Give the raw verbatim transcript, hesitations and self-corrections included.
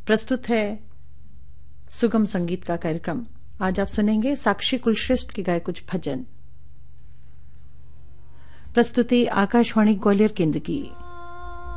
प्रस्तुत है सुगम संगीत का कार्यक्रम। आज आप सुनेंगे साक्षी कुलश्रेष्ठ के गाए कुछ भजन। प्रस्तुति आकाशवाणी ग्वालियर केंद्र की।